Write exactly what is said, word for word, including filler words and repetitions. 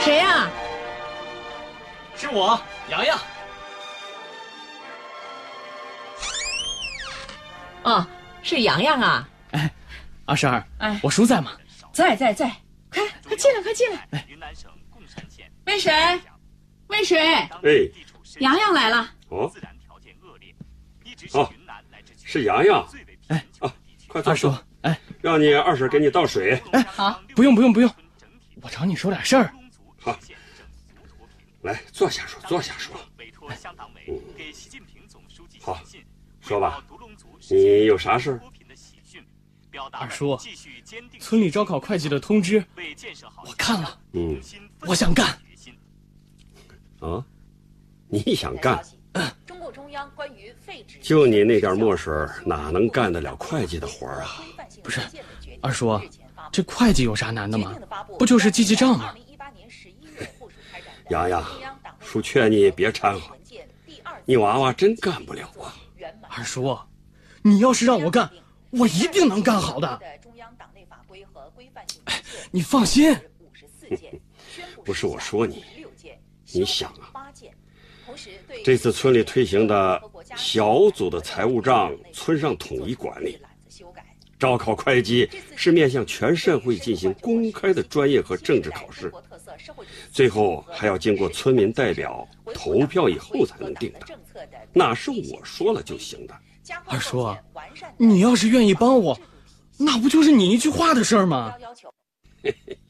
谁呀？ 是我，洋洋。 哦，是洋洋啊。 哎，二婶儿， 哎， 我叔在吗？ 在在在，快快进来，快进来。 哎， 喂水，喂水。 哎， 洋洋来了。 哦，哦，是洋洋。 哎， 啊，快坐坐。 哎， 让你二婶给你倒水。 哎， 好， 不用不用不用，我找你说点事儿。 好，来坐下说，坐下说。嗯，好，说吧，你有啥事？ 二叔，村里招考会计的通知我看了， 嗯， 我想干。 啊，你想干？ 中共中央关于废止就你那点墨水，哪能干得了会计的活啊？ 不是，二叔，这会计有啥难的吗？不就是记记账吗？ 洋洋，叔劝你别掺和，你娃娃真干不了啊。 二叔，你要是让我干，我一定能干好的。哎，你放心。 不是我说你，你想啊，这次村里推行的小组的财务账，村上统一管理。招考会计是面向全社会进行公开的专业和政治考试，最后还要经过村民代表投票以后才能定的，哪是我说了就行的。 二叔，你要是愿意帮我，那不就是你一句话的事儿吗？ 嘿嘿。